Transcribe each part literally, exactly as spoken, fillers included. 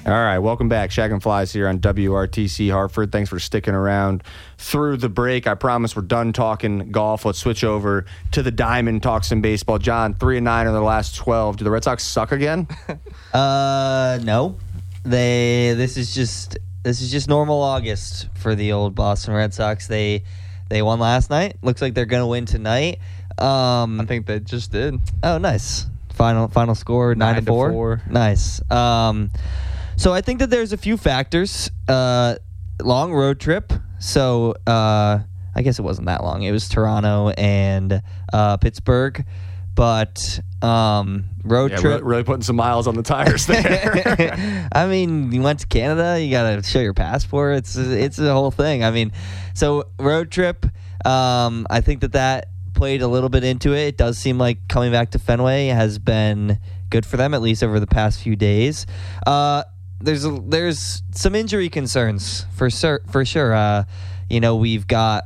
All right, welcome back. Shag and Flies here on W R T C Hartford. Thanks for sticking around through the break. I promise we're done talking golf. Let's switch over to the diamond, talk some baseball. John, three and nine in the last twelve. Do the Red Sox suck again? uh, no. They. This is just this is just normal August for the old Boston Red Sox. They they won last night. Looks like they're gonna win tonight. Um, I think they just did. Oh, nice. Final final score nine, Nine to, four. to four. Nice. Um, so I think that there's a few factors. Uh, long road trip. So uh, I guess it wasn't that long. It was Toronto and uh, Pittsburgh, but um, road Yeah, trip. really, really putting some miles on the tires there. I mean, you went to Canada. You got to show your passport. It's it's a whole thing. I mean, so road trip. Um, I think that that played a little bit into it. It does seem like coming back to Fenway has been good for them, at least over the past few days. Uh, there's a, there's some injury concerns for sur- for sure. Uh, you know, we've got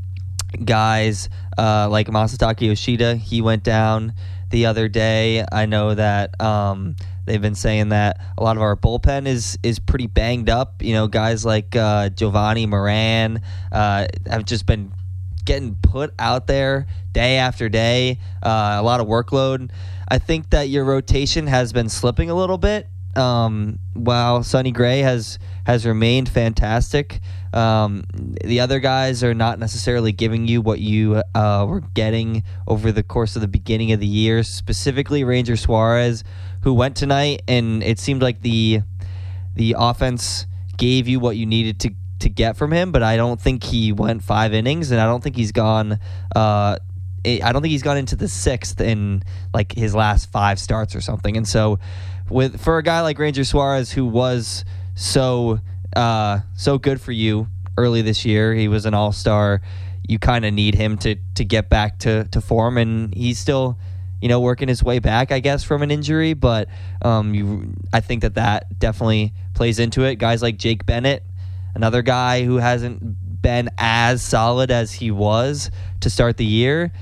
guys uh, like Masataka Yoshida. He went down the other day. I know that um, they've been saying that a lot of our bullpen is is pretty banged up. You know, guys like uh, Giovanni Moran uh, have just been getting put out there day after day, uh, a lot of workload. I think that your rotation has been slipping a little bit. Um, while Sonny Gray has has remained fantastic, um, the other guys are not necessarily giving you what you uh, were getting over the course of the beginning of the year. Specifically, Ranger Suarez, who went tonight, and it seemed like the the offense gave you what you needed to. to get from him, but I don't think he went five innings, and I don't think he's gone. Uh, I don't think he's gone into the sixth in like his last five starts or something. And so, with for a guy like Ranger Suarez, who was so uh, so good for you early this year, he was an all-star. You kind of need him to to get back to to form, and he's still, you know, working his way back, I guess, from an injury. But um, you, I think that that definitely plays into it. Guys like Jake Bennett, another guy who hasn't been as solid as he was to start the year.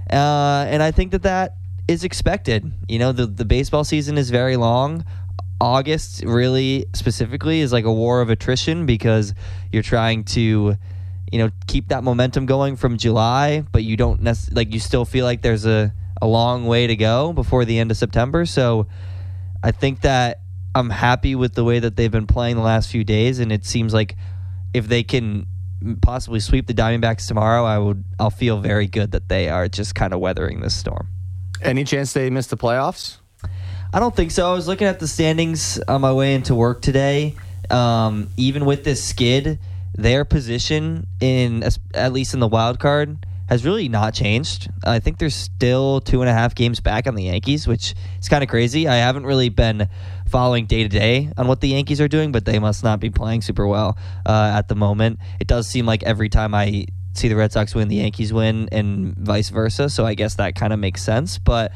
Uh, and I think that that is expected. You know, the, the baseball season is very long. August, really, specifically, is like a war of attrition because you're trying to, you know, keep that momentum going from July, but you don't necessarily, like, you still feel like there's a, a long way to go before the end of September. So I think that I'm happy with the way that they've been playing the last few days, and it seems like if they can possibly sweep the Diamondbacks tomorrow, I would I'll feel very good that they are just kind of weathering this storm. Any chance they miss the playoffs? I don't think so. I was looking at the standings on my way into work today. Um, even with this skid, their position in at least in the wild card has really not changed. I think they're still two and a half games back on the Yankees, which is kind of crazy. I haven't really been following day to day on what the Yankees are doing, but they must not be playing super well uh, at the moment. It does seem like every time I see the Red Sox win, the Yankees win, and vice versa. So I guess that kind of makes sense. But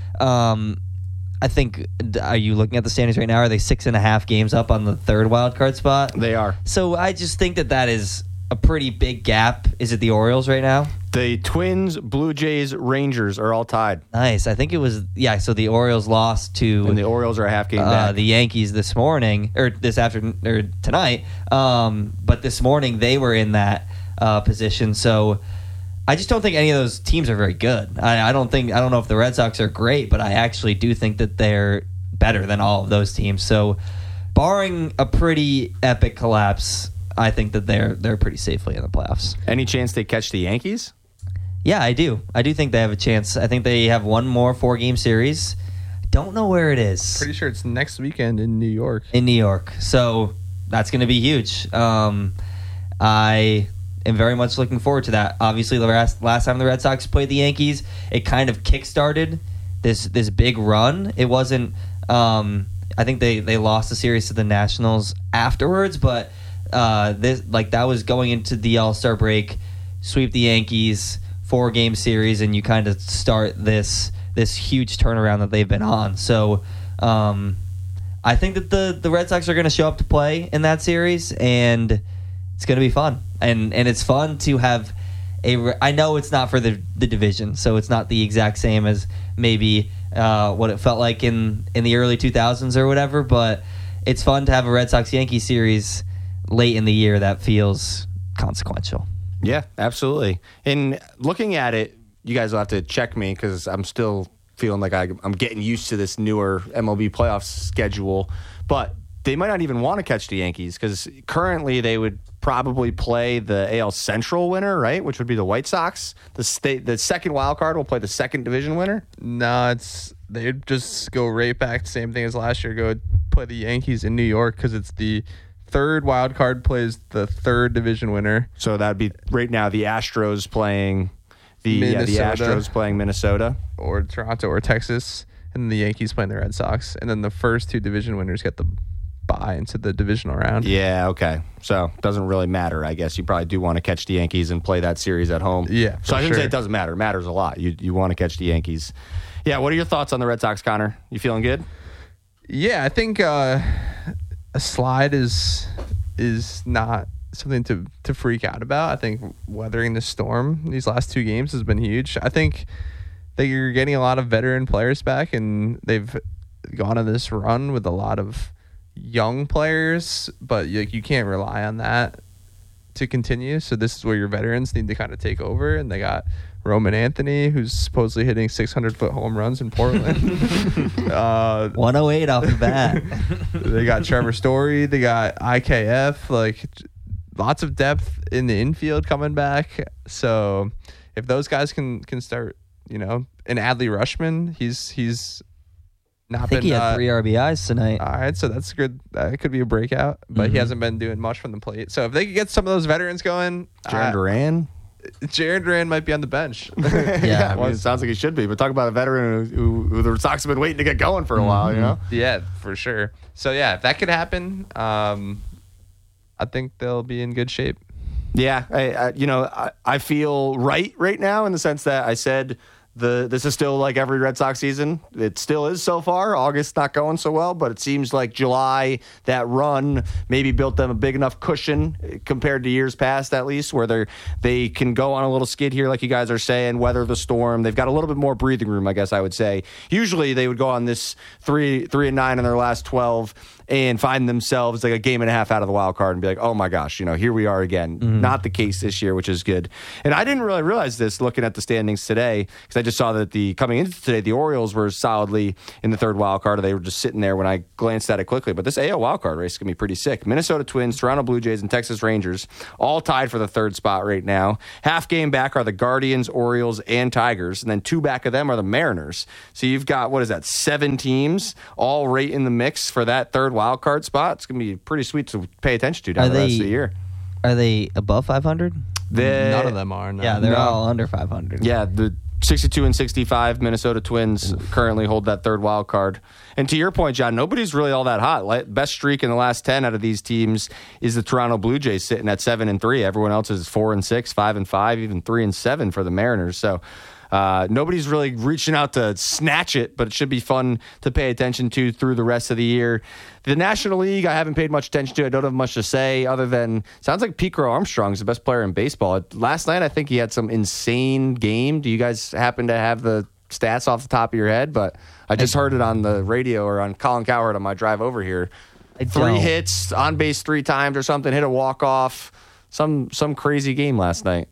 um, I think, are you looking at the standings right now? Are they six and a half games up on the third wild card spot? They are. So I just think that that is a pretty big gap. Is it the Orioles right now? The Twins, Blue Jays, Rangers are all tied. Nice. I think it was, yeah, so the Orioles lost to And the Orioles are a half game uh, back. the Yankees this morning, or this afternoon, or tonight. Um, but this morning they were in that uh, position. So I just don't think any of those teams are very good. I, I don't think, I don't know if the Red Sox are great, but I actually do think that they're better than all of those teams. So barring a pretty epic collapse, I think that they're they're pretty safely in the playoffs. Any chance they catch the Yankees? Yeah, I do. I do think they have a chance. I think they have one more four-game series. Don't know where it is. Pretty sure it's next weekend in New York. In New York. So that's going to be huge. Um, I am very much looking forward to that. Obviously, the last, last time the Red Sox played the Yankees, it kind of kick-started this this big run. It wasn't... Um, I think they, they lost the series to the Nationals afterwards, but uh, this like that was going into the All-Star break, sweep the Yankees, four-game series, and you kind of start this this huge turnaround that they've been on. So um, I think that the, the Red Sox are going to show up to play in that series, and it's going to be fun. And and it's fun to have a... I know it's not for the, the division, so it's not the exact same as maybe uh, what it felt like in, in the early two thousands or whatever, but it's fun to have a Red Sox Yankee series late in the year that feels consequential. Yeah, absolutely. And looking at it, you guys will have to check me because I'm still feeling like I, I'm getting used to this newer M L B playoff schedule. But they might not even want to catch the Yankees because currently they would probably play the A L Central winner, right? Which would be the White Sox. The state, the second wild card will play the second division winner. No, it's they'd just go right back. Same thing as last year. Go play the Yankees in New York because it's the third wild card plays the third division winner. So that'd be right now the Astros playing the yeah, the Astros playing Minnesota or Toronto or Texas, and the Yankees playing the Red Sox, and then the first two division winners get the bye into the divisional round. Yeah, okay. So it doesn't really matter, I guess. You probably do want to catch the Yankees and play that series at home. Yeah, so I shouldn't sure. say it doesn't matter. It matters a lot. You you want to catch the Yankees. Yeah, what are your thoughts on the Red Sox, Connor? You feeling good? Yeah, I think uh, a slide is is not something to, to freak out about. I think weathering the storm these last two games has been huge. I think that you're getting a lot of veteran players back, and they've gone on this run with a lot of young players, but you, you can't rely on that to continue. So this is where your veterans need to kind of take over, and they got Roman Anthony, who's supposedly hitting six hundred foot home runs in Portland. uh, one oh eight off the bat. They got Trevor Story. They got I K F. Like, lots of depth in the infield coming back. So if those guys can can start, you know, and Adley Rutschman, he's he's not I think been. he had uh, three R B Is tonight. All right, so that's good. That uh, could be a breakout, but Mm-hmm. he hasn't been doing much from the plate. So if they could get some of those veterans going, Jaron uh, Duran? Jaron Duran might be on the bench. Yeah. I mean, it sounds like he should be. But talk about a veteran who, who the Sox have been waiting to get going for a while, you know? Yeah, for sure. So yeah, if that could happen, um, I think they'll be in good shape. Yeah, I, I, you know, I, I feel right right now in the sense that I said the this is still like every Red Sox season. It still is so far. August not going so well, but it seems like July, that run maybe built them a big enough cushion compared to years past, at least, where they they can go on a little skid here, like you guys are saying, weather the storm. They've got a little bit more breathing room, I guess I would say. Usually they would go on this three three and nine in their last twelve and find themselves like a game and a half out of the wild card and be like, oh my gosh, you know, here we are again. Mm-hmm. Not the case this year, which is good. And I didn't really realize this looking at the standings today, because I just saw that the coming into today, the Orioles were solidly in the third wild card. They were just sitting there when I glanced at it quickly. But this A L wild card race is going to be pretty sick. Minnesota Twins, Toronto Blue Jays, and Texas Rangers all tied for the third spot right now. Half game back are the Guardians, Orioles, and Tigers. And then two back of them are the Mariners. So you've got, what is that, seven teams all right in the mix for that third wild card spot. It's going to be pretty sweet to pay attention to down Are the they- rest of the year. Are they above five hundred? The, None of them are. No. Yeah, they're No. all under five hundred. Yeah, the sixty-two and sixty-five Minnesota Twins currently hold that third wild card. And to your point, John, nobody's really all that hot. Like, best streak in the last ten out of these teams is the Toronto Blue Jays, sitting at seven and three. Everyone else is four and six, five and five, even three and seven for the Mariners. So uh, nobody's really reaching out to snatch it, but it should be fun to pay attention to through the rest of the year. The National League, I haven't paid much attention to. I don't have much to say other than sounds like Pete Crow Armstrong is the best player in baseball. Last night, I think he had some insane game. Do you guys happen to have the stats off the top of your head? But I just heard it on the radio or on Colin Cowherd on my drive over here. I Three don't. hits, on base three times or something, hit a walk off. Some some crazy game last night.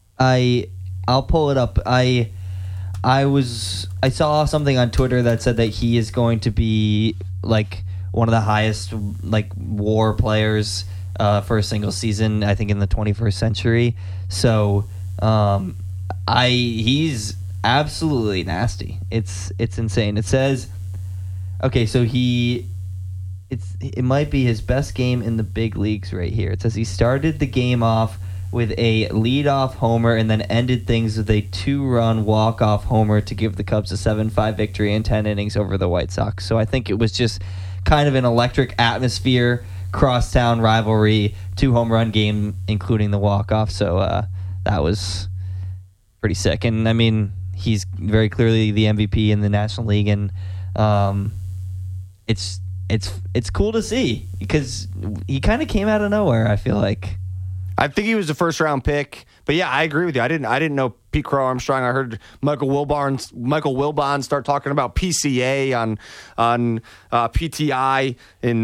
I I'll pull it up. I I was I saw something on Twitter that said that he is going to be like one of the highest like WAR players uh, for a single season, I think, in the twenty-first century. So um, I he's absolutely nasty. It's it's insane. It says okay, so he it's it might be his best game in the big leagues right here. It says he started the game off with a leadoff homer and then ended things with a two-run walk-off homer to give the Cubs a seven five victory in ten innings over the White Sox. So I think it was just kind of an electric atmosphere, crosstown rivalry, two-home run game, including the walk-off. So uh, that was pretty sick. And, I mean, he's very clearly the M V P in the National League, and um, it's it's it's cool to see because he kind of came out of nowhere, I feel like. I think he was the first round pick, but yeah, I agree with you. I didn't, I didn't know Pete Crow Armstrong. I heard Michael Wilbon, Michael Wilbon start talking about P C A on on uh, P T I, and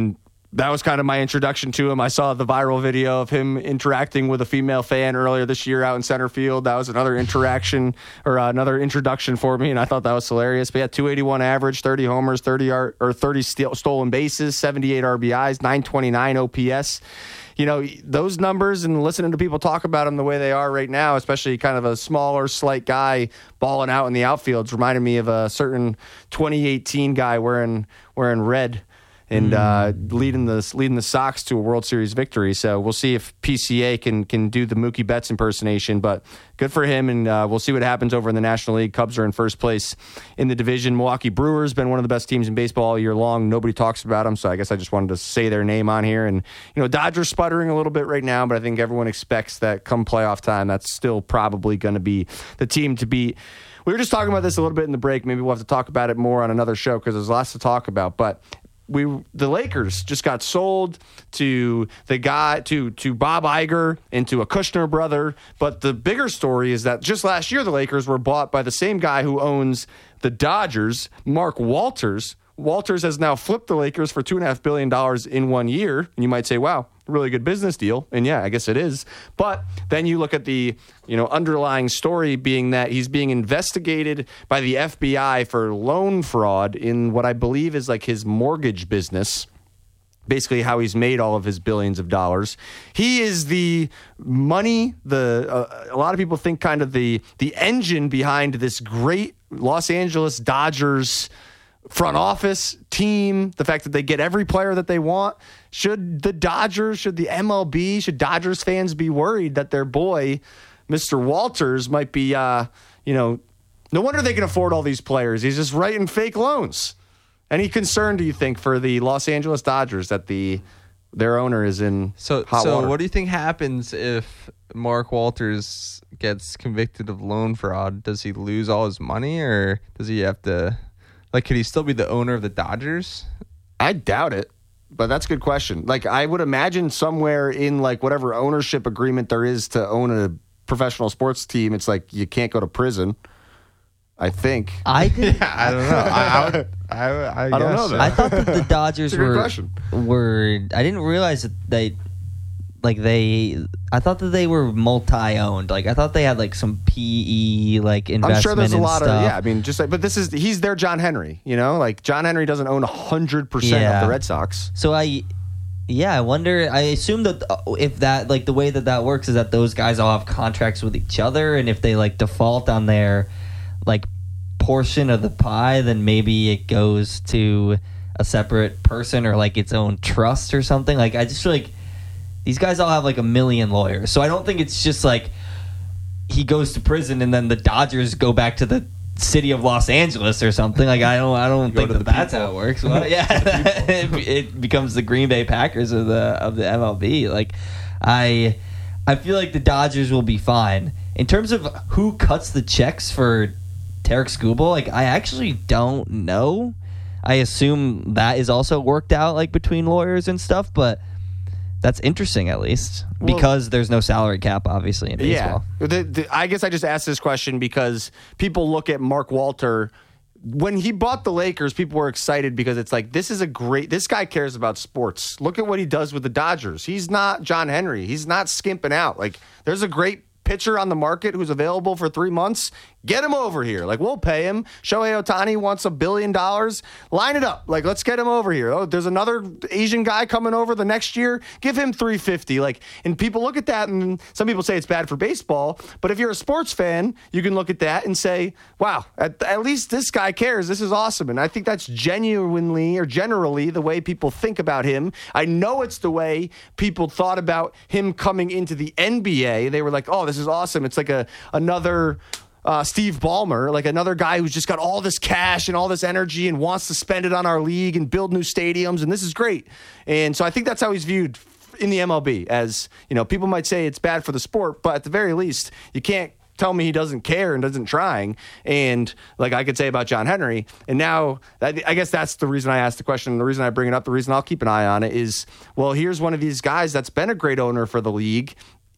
that was kind of my introduction to him. I saw the viral video of him interacting with a female fan earlier this year out in center field. That was another interaction or uh, another introduction for me, and I thought that was hilarious. But yeah, two eighty-one average, thirty homers, thirty yard, or thirty steal, stolen bases, seventy-eight R B Is, nine twenty-nine O P S. You know, those numbers, and listening to people talk about him the way they are right now, especially kind of a smaller, slight guy balling out in the outfields, reminded me of a certain twenty eighteen guy wearing wearing red and uh, leading the leading the Sox to a World Series victory. So we'll see if P C A can can do the Mookie Betts impersonation, but good for him, and uh, we'll see what happens over in the National League. Cubs are in first place in the division. Milwaukee Brewers been one of the best teams in baseball all year long. Nobody talks about them, so I guess I just wanted to say their name on here. And you know, Dodgers sputtering a little bit right now, but I think everyone expects that come playoff time, that's still probably going to be the team to beat. We were just talking about this a little bit in the break. Maybe we'll have to talk about it more on another show because there's lots to talk about, but We the Lakers just got sold to the guy to to Bob Iger and to a Kushner brother. But the bigger story is that just last year the Lakers were bought by the same guy who owns the Dodgers, Mark Walters. Walters has now flipped the Lakers for two and a half billion dollars in one year. And you might say, wow, really good business deal. And yeah, I guess it is. But then you look at the, you know, underlying story being that he's being investigated by the F B I for loan fraud in what I believe is like his mortgage business. Basically how he's made all of his billions of dollars. He is the money, the uh, a lot of people think kind of the the engine behind this great Los Angeles Dodgers front office team, the fact that they get every player that they want. Should the Dodgers, should the M L B, should Dodgers fans be worried that their boy, Mister Walters, might be, uh, you know, no wonder they can afford all these players. He's just writing fake loans. Any concern, do you think, for the Los Angeles Dodgers that the their owner is in so, hot so water? What do you think happens if Mark Walters gets convicted of loan fraud? Does he lose all his money, or does he have to... Like, could he still be the owner of the Dodgers? I doubt it, but that's a good question. Like, I would imagine somewhere in, like, whatever ownership agreement there is to own a professional sports team, it's like you can't go to prison, I think. I think, Yeah, I don't know. I, I, I, I, I don't guess know so. that. I thought that the Dodgers It's a good were question. were. I didn't realize that they, like they. I thought that they were multi-owned. Like I thought they had like some P E like investment. I'm sure there's a and lot stuff. of, yeah, I mean, just like, but this is, he's their John Henry, you know? Like, John Henry doesn't own one hundred percent Yeah. of the Red Sox. So I, yeah, I wonder. I assume that uh, if that like the way that that works is that those guys all have contracts with each other, and if they like default on their like portion of the pie, then maybe it goes to a separate person or like its own trust or something. Like I just feel like these guys all have like a million lawyers, so I don't think it's just like he goes to prison and then the Dodgers go back to the city of Los Angeles or something. Like I don't, I don't think that that's how it works. Well, yeah, it, it becomes the Green Bay Packers of the of the M L B. Like I, I feel like the Dodgers will be fine in terms of who cuts the checks for Tarek Skubal. Like I actually don't know. I assume that is also worked out like between lawyers and stuff, but that's interesting at least Well, because there's no salary cap obviously in baseball. Yeah. The, the, I guess I just asked this question because people look at Mark Walter. When he bought the Lakers, people were excited because it's like, this is a great, this guy cares about sports. Look at what he does with the Dodgers. He's not John Henry. He's not skimping out. Like, there's a great pitcher on the market who's available for three months. Get him over here. Like, we'll pay him. Shohei Ohtani wants a billion dollars. Line it up. Like, let's get him over here. Oh, there's another Asian guy coming over the next year. Give him three hundred fifty dollars. Like, and people look at that, and some people say it's bad for baseball. But if you're a sports fan, you can look at that and say, wow, at, at least this guy cares. This is awesome. And I think that's genuinely or generally the way people think about him. I know it's the way people thought about him coming into the N B A. They were like, oh, this is awesome. It's like a another uh, Steve Ballmer, like another guy who's just got all this cash and all this energy and wants to spend it on our league and build new stadiums, and this is great. And so I think that's how he's viewed in the M L B. As, you know, people might say it's bad for the sport, but at the very least, you can't tell me he doesn't care and doesn't trying. And like I could say about John Henry. And now that, I guess that's the reason I asked the question. The reason I bring it up, the reason I'll keep an eye on it is, well, here's one of these guys that's been a great owner for the league.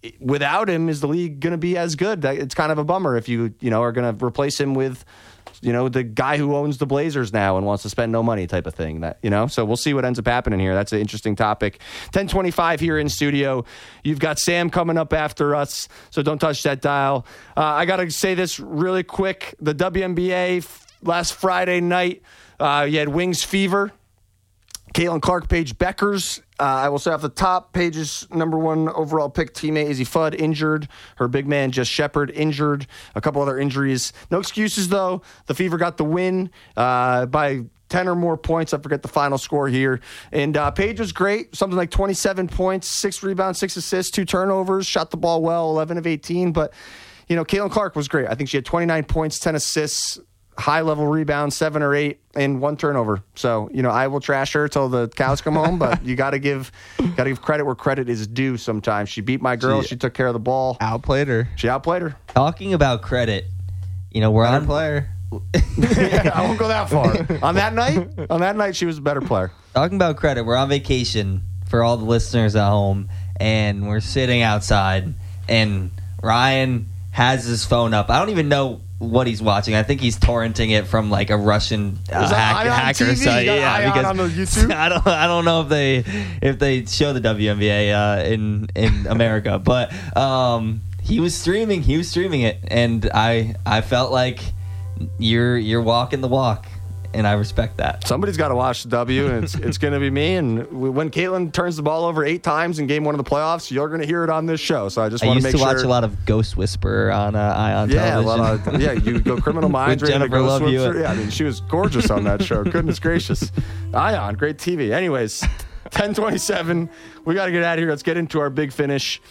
without him, is the league going to be as good? It's kind of a bummer if you, you know, are going to replace him with, you know, the guy who owns the Blazers now and wants to spend no money type of thing. That, you know, so we'll see what ends up happening here. That's an interesting topic. ten twenty-five here in studio. You've got Sam coming up after us, so don't touch that dial. Uh, I got to say this really quick. The W N B A f- last Friday night, uh, you had Wings Fever. Caitlin Clark, Paige Beckers. Uh, I will say off the top, Paige's number one overall pick teammate, Izzy Fudd, injured. Her big man, Jess Shepard, injured. A couple other injuries. No excuses, though. The Fever got the win uh, by ten or more points. I forget the final score here. And uh, Paige was great. Something like twenty-seven points, six rebounds, six assists, two turnovers. Shot the ball well, eleven of eighteen. But, you know, Caitlin Clark was great. I think she had twenty-nine points, ten assists, high-level rebounds, seven or eight, and one turnover. So, you know, I will trash her till the cows come home, but you got to give got to give credit where credit is due sometimes. She beat my girl. She, she took care of the ball. Outplayed her. She outplayed her. Talking about credit, you know, we're Better on player. I won't go that far. On that night, on that night, she was a better player. Talking about credit, we're on vacation for all the listeners at home, and we're sitting outside, and Ryan has his phone up. I don't even know what he's watching. I think he's torrenting it from like a Russian uh, hack, hacker T V? site. Yeah, because on the YouTube? I don't, I don't know if they if they show the W N B A uh, in in America, but um, he was streaming. He was streaming it, and I I felt like you're you're walking the walk. And I respect that. Somebody's got to watch the W, and it's it's going to be me. And when Caitlin turns the ball over eight times in game one of the playoffs, you're going to hear it on this show. So I just want to make sure. I sure. used to watch a lot of Ghost Whisperer on uh, Ion yeah, television. A lot of, yeah, you go Criminal Minds. Jennifer Love Hewitt. Yeah, I mean, she was gorgeous on that show. Goodness gracious. Ion, great T V. Anyways, ten twenty-seven. We got to get out of here. Let's get into our big finish.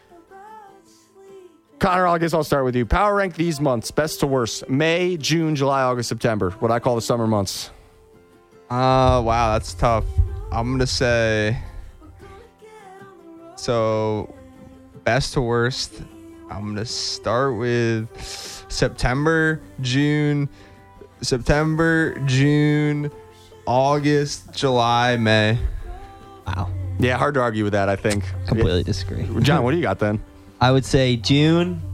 Connor, I guess I'll start with you. Power rank these months, best to worst. May, June, July, August, September. What I call the summer months. Uh, wow, that's tough. I'm going to say, so best to worst, I'm going to start with September, June, September, June, August, July, May. Wow. Yeah, hard to argue with that, I think. Completely yeah. disagree. John, what do you got then? I would say June,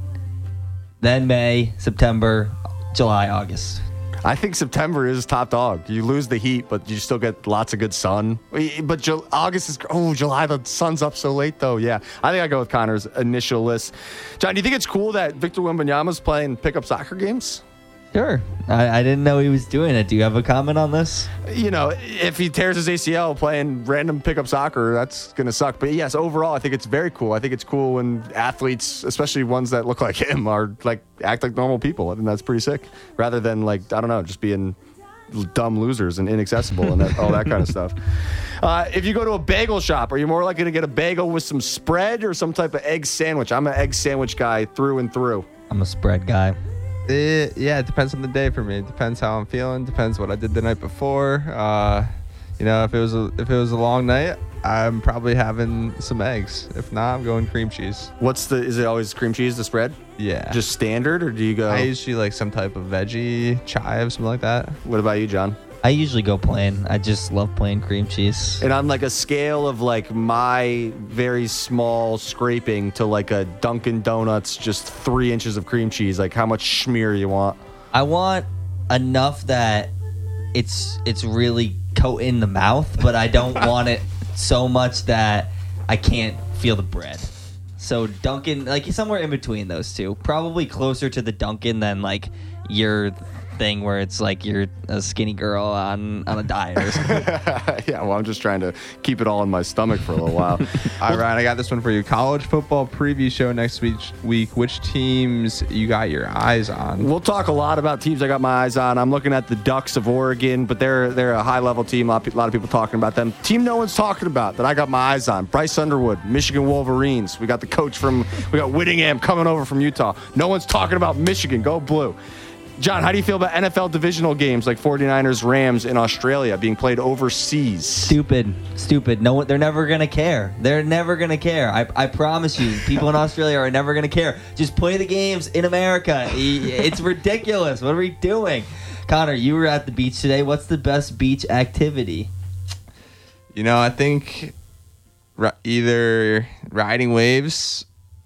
then May, September, July, August. I think September is top dog. You lose the heat, but you still get lots of good sun. But Ju- August is, oh, July, the sun's up so late, though. Yeah, I think I go with Connor's initial list. John, do you think it's cool that Victor Wembanyama's playing pickup soccer games? Sure. I, I didn't know he was doing it. Do you have a comment on this? You know, if he tears his A C L playing random pickup soccer, that's going to suck. But yes, overall, I think it's very cool. I think it's cool when athletes, especially ones that look like him, are like act like normal people. I think that's pretty sick. Rather than like, I don't know, just being dumb losers and inaccessible and that, all that kind of stuff. Uh, if you go to a bagel shop, are you more likely to get a bagel with some spread or some type of egg sandwich? I'm an egg sandwich guy through and through. I'm a spread guy. It, yeah, it depends on the day for me. It depends how I'm feeling. Depends what I did the night before. Uh, you know, if it was a, if it was a long night, I'm probably having some eggs. If not, I'm going cream cheese. What's the? Is it always cream cheese? The spread? Yeah. Just standard, or do you go? I usually like some type of veggie, chive, something like that. What about you, John? I usually go plain. I just love plain cream cheese. And on like a scale of like my very small scraping to like a Dunkin' Donuts, just three inches of cream cheese, like how much schmear you want? I want enough that it's it's really coating the mouth, but I don't want it so much that I can't feel the bread. So Dunkin', like somewhere in between those two, probably closer to the Dunkin' than like your thing where it's like you're a skinny girl on on a diet or something. Yeah, well, I'm just trying to keep it all in my stomach for a little while. All right, I got this one for you. College football preview show next week. Week, which teams you got your eyes on? We'll talk a lot about teams I got my eyes on. I'm looking at the Ducks of Oregon, but they're they're a high level team. A lot, of, a lot of people talking about them. Team no one's talking about that I got my eyes on. Bryce Underwood, Michigan Wolverines. We got the coach from we got Whittingham coming over from Utah. No one's talking about Michigan. Go Blue. John, how do you feel about N F L divisional games like 49ers Rams in Australia being played overseas? Stupid. Stupid. No, they're never going to care. They're never going to care. I, I promise you, people in Australia are never going to care. Just play the games in America. It's ridiculous. What are we doing? Connor, you were at the beach today. What's the best beach activity? You know, I think either riding waves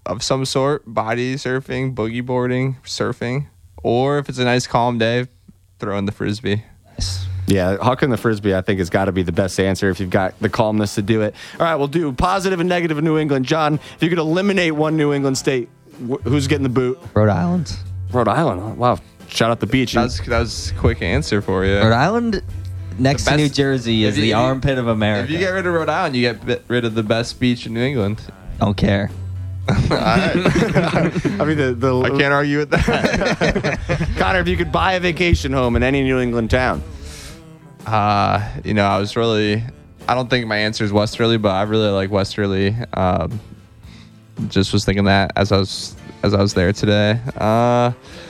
of some sort, body surfing, boogie boarding, surfing, or if it's a nice calm day, throw in the Frisbee. Nice. Yeah, hucking the Frisbee, I think, has got to be the best answer if you've got the calmness to do it. All right, we'll do positive and negative of New England. John, if you could eliminate one New England state, wh- who's getting the boot? Rhode Island. Rhode Island. Wow. Shout out the beach. That was, that was a quick answer for you. Rhode Island, next The to New best- Jersey, is if you- the armpit of America. If you get rid of Rhode Island, you get bit- rid of the best beach in New England. Don't care. All right. I mean, the, the I can't argue with that. Connor, if you could buy a vacation home in any New England town. Uh, you know, I was really, I don't think my answer is Westerly, but I really like Westerly. Um, just was thinking that as I was as I was there today. Uh,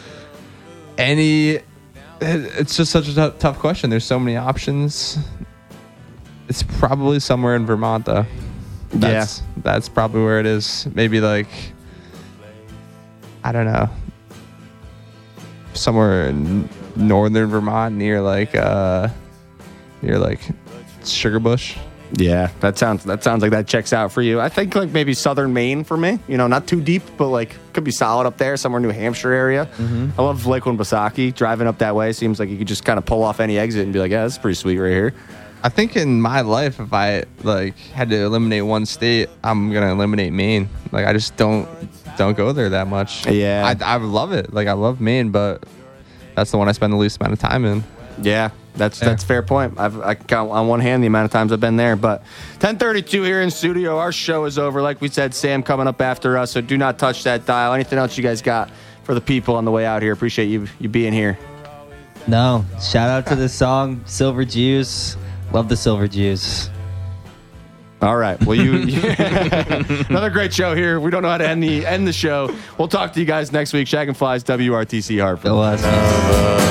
any, it's just such a tough, tough question. There's so many options. It's probably somewhere in Vermont, though. That's, yeah, that's probably where it is. Maybe like, I don't know, somewhere in northern Vermont near like. Uh, You're like Sugarbush. Yeah, that sounds that sounds like that checks out for you. I think like maybe southern Maine for me. You know, not too deep, but like could be solid up there, somewhere New Hampshire area. Mm-hmm. I love Lake Winnipesaukee. Driving up that way seems like you could just kind of pull off any exit and be like, yeah, that's pretty sweet right here. I think in my life, if I like had to eliminate one state, I'm gonna eliminate Maine. Like I just don't don't go there that much. Yeah, I I love it. Like I love Maine, but that's the one I spend the least amount of time in. Yeah. That's yeah. that's a fair point. I've, I can count on one hand the amount of times I've been there. But ten thirty-two here in studio. Our show is over. Like we said, Sam coming up after us, so do not touch that dial. Anything else you guys got for the people on the way out here? Appreciate you you being here. No. Shout out to this song, Silver Juice. Love the Silver Juice. All right. Well, you, you another great show here. We don't know how to end the end the show. We'll talk to you guys next week. Shag and Flies, W R T C Hartford. Go us.